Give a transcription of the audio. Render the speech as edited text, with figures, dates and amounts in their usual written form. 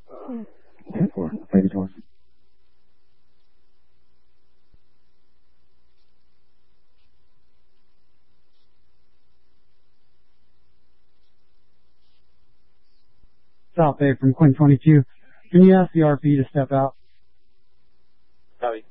10-4. Play the door. South Bay from Quinn 22. Can you ask the RP to step out? Copy.